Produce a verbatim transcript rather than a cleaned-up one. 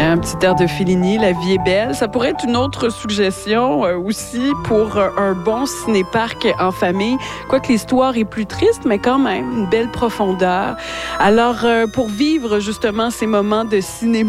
Un petit air de Fellini, La vie est belle. Ça pourrait être une autre suggestion euh, aussi pour euh, un bon ciné-parc en famille. Quoique l'histoire est plus triste, mais quand même, une belle profondeur. Alors, euh, pour vivre justement ces moments de cinéma